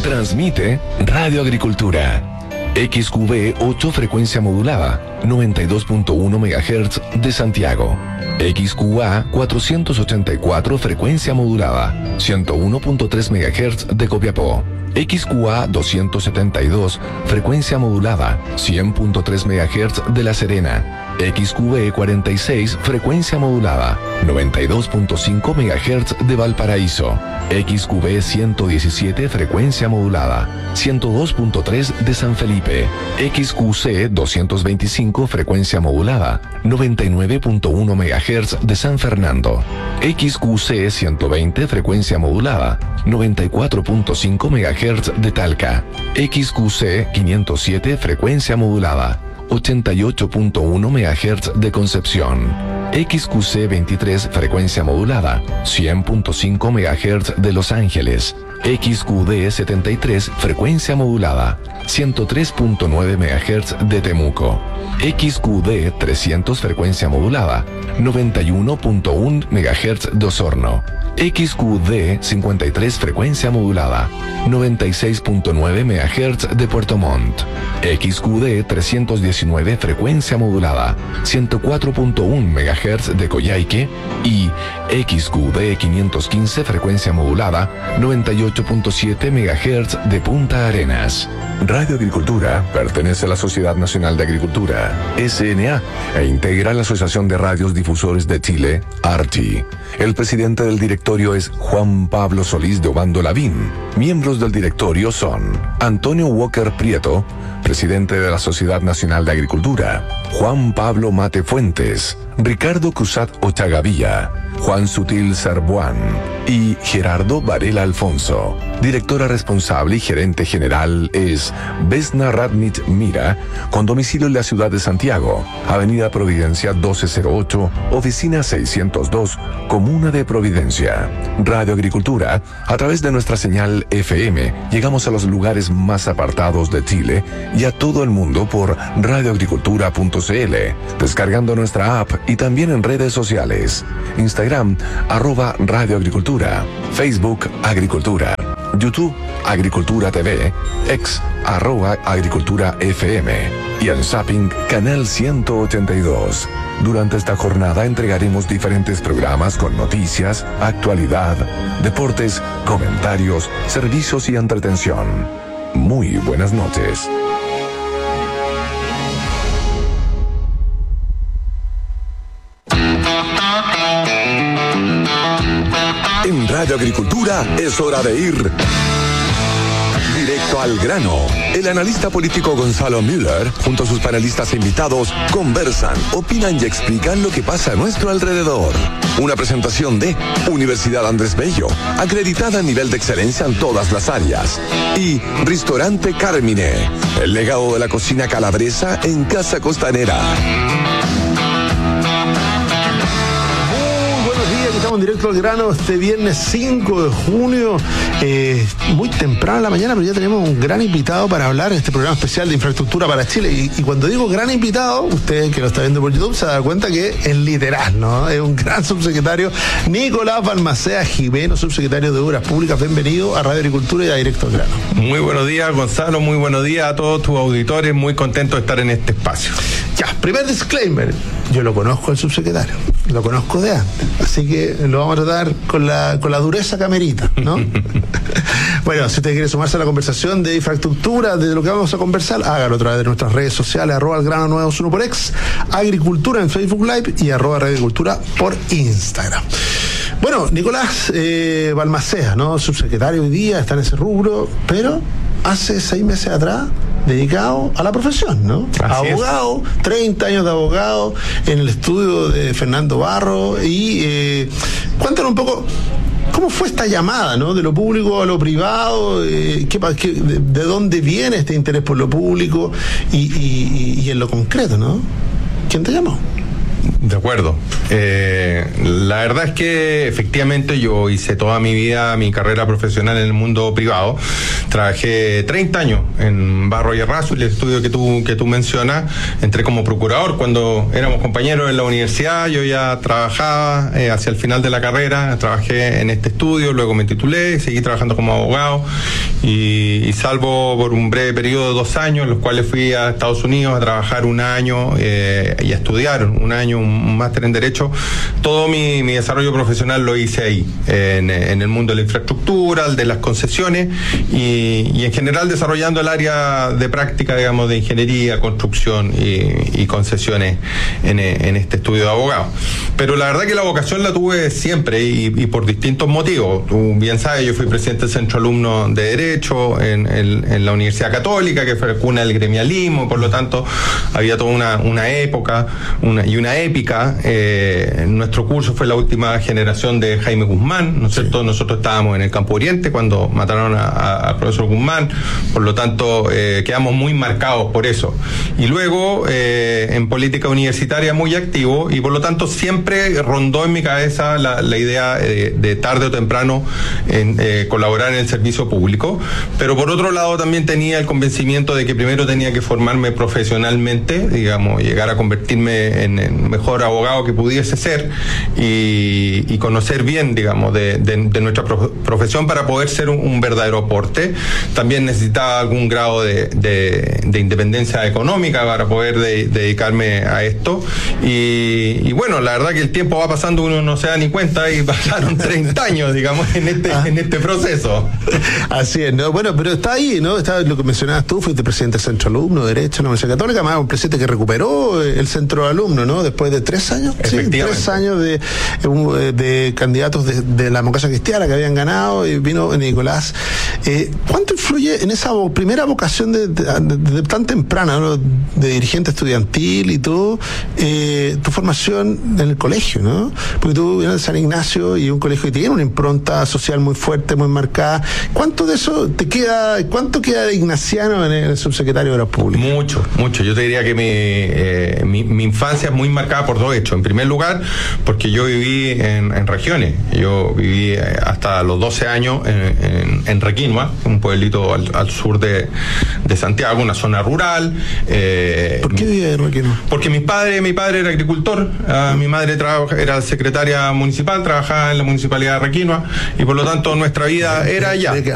Transmite Radio Agricultura. XQB 8 frecuencia modulada, 92.1 MHz de Santiago. XQA 484 frecuencia modulada, 101.3 MHz de Copiapó. XQA 272 frecuencia modulada, 100.3 MHz de La Serena. XQB 46 frecuencia modulada, 92.5 MHz de Valparaíso. XQB 117 frecuencia modulada, 102.3 de San Felipe. XQC 225 frecuencia modulada, 99.1 MHz de San Fernando. XQC 120 frecuencia modulada, 94.5 MHz de Talca. XQC 507 frecuencia modulada, 88.1 MHz de Concepción. XQC 23 frecuencia modulada, 100.5 MHz de Los Ángeles. XQD 73 frecuencia modulada, 103.9 MHz de Temuco. XQD 300 frecuencia modulada, 91.1 MHz de Osorno. XQD 53 frecuencia modulada, 96.9 MHz de Puerto Montt. XQD 319 frecuencia modulada, 104.1 MHz de Coyhaique. Y XQD 515 frecuencia modulada, 98.7 MHz de Punta Arenas. Radio Agricultura pertenece a la Sociedad Nacional de Agricultura, SNA, e integra la Asociación de Radios Difusores de Chile, ARTI. El presidente del directorio es Juan Pablo Solís de Obando Lavín. Miembros del directorio son Antonio Walker Prieto, presidente de la Sociedad Nacional de Agricultura; Juan Pablo Mate Fuentes; Ricardo Cruzat Ochagavía; Juan Sutil Sarbuán y Gerardo Varela Alfonso. Directora responsable y gerente general es Vesna Radnich Mira, con domicilio en la ciudad de Santiago, Avenida Providencia 1208, Oficina 602, Comuna de Providencia. Radio Agricultura, a través de nuestra señal FM, llegamos a los lugares más apartados de Chile y a todo el mundo por radioagricultura.cl, descargando nuestra app y también en redes sociales. Instagram, @radioagricultura, Facebook, Agricultura, YouTube, Agricultura TV, X, @Agricultura FM y en Zapping, Canal 182. Durante esta jornada entregaremos diferentes programas con noticias, actualidad, deportes, comentarios, servicios y entretención. Muy buenas noches. En Radio Agricultura es hora de ir directo al grano. El analista político Gonzalo Müller, junto a sus panelistas e invitados, conversan, opinan y explican lo que pasa a nuestro alrededor. Una presentación de Universidad Andrés Bello, acreditada a nivel de excelencia en todas las áreas. Y Ristorante Carmine, el legado de la cocina calabresa en Casa Costanera. En directo al grano este viernes 5 de junio, muy temprano en la mañana, pero ya tenemos un gran invitado para hablar de este programa especial de infraestructura para Chile. Y cuando digo gran invitado, usted que lo está viendo por YouTube se da cuenta que es literal, ¿no? Es un gran subsecretario, Nicolás Balmaceda Jimeno, subsecretario de Obras Públicas. Bienvenido a Radio Agricultura y a Directo al Grano. Muy buenos días, Gonzalo, muy buenos días a todos tus auditores, muy contento de estar en este espacio. Ya, primer disclaimer, yo lo conozco al subsecretario, lo conozco de antes, así que lo vamos a tratar con la dureza camerita, ¿no? Bueno, si usted quiere sumarse a la conversación de infraestructura, de lo que vamos a conversar, hágalo a través de nuestras redes sociales, @elgrano921 por X, Agricultura en Facebook Live y @Radioagricultura por Instagram. Bueno, Nicolás Balmaceda, ¿no? Subsecretario hoy día, está en ese rubro, pero hace 6 meses atrás dedicado a la profesión, ¿no? Así abogado, 30 años de abogado en el estudio de Fernando Barro. Y cuéntanos un poco cómo fue esta llamada, ¿no? De lo público a lo privado, de dónde viene este interés por lo público y en lo concreto, ¿no? ¿Quién te llamó? De acuerdo. La verdad es que efectivamente yo hice toda mi vida, mi carrera profesional en el mundo privado. Trabajé 30 años en Barro y Arraso, el estudio que tú mencionas. Entré como procurador cuando éramos compañeros en la universidad. Yo ya trabajaba hacia el final de la carrera. Trabajé en este estudio, luego me titulé, seguí trabajando como abogado y salvo por un breve periodo de 2 años, los cuales fui a Estados Unidos a trabajar un año y a estudiar un año, un máster en Derecho. Todo mi desarrollo profesional lo hice ahí, en el mundo de la infraestructura, el de las concesiones y en general desarrollando el área de práctica, digamos, de ingeniería, construcción y concesiones en este estudio de abogado. Pero la verdad que la vocación la tuve siempre y por distintos motivos. Tú bien sabes, yo fui presidente del Centro Alumno de Derecho en la Universidad Católica, que fue cuna del gremialismo, por lo tanto había toda una época y una épica. Nuestro curso fue la última generación de Jaime Guzmán, ¿no es cierto? Nosotros estábamos en el Campo Oriente cuando mataron al profesor Guzmán, por lo tanto quedamos muy marcados por eso. Y luego en política universitaria muy activo y por lo tanto siempre rondó en mi cabeza la idea de tarde o temprano colaborar en el servicio público, pero por otro lado también tenía el convencimiento de que primero tenía que formarme profesionalmente, digamos, llegar a convertirme en el mejor abogado que pudiese ser y conocer bien, digamos, de nuestra profesión para poder ser un verdadero aporte. También necesitaba algún grado de independencia económica para poder dedicarme a esto y bueno, la verdad que el tiempo va pasando, uno no se da ni cuenta y pasaron 30 años, digamos, en este proceso. Así es, ¿no? Bueno, pero está ahí, ¿no? Está lo que mencionabas tú, fuiste presidente del Centro Alumno de Derecho en la Universidad Católica, además un presidente que recuperó el Centro Alumno, ¿no? Después de 3 años. Efectivamente. Sí, 3 años de candidatos de la democracia cristiana que habían ganado y vino Nicolás. ¿Cuánto influye en esa primera vocación de tan temprana, ¿no? De dirigente estudiantil y todo, tu formación en el colegio, ¿no? Porque tú vienes de San Ignacio y un colegio que tiene una impronta social muy fuerte, muy marcada. ¿Cuánto de eso te queda, cuánto queda de ignaciano en el subsecretario de Obras Públicas? Mucho. Yo te diría que mi infancia es muy marcada por 2 hechos. En primer lugar, porque yo viví en regiones. Yo viví hasta los 12 años en Requinua, un pueblito al sur de Santiago, una zona rural. ¿Por qué vivía en Requinua? Porque mi padre era agricultor, mi madre era secretaria municipal, trabajaba en la municipalidad de Requinua y por lo tanto nuestra vida era allá.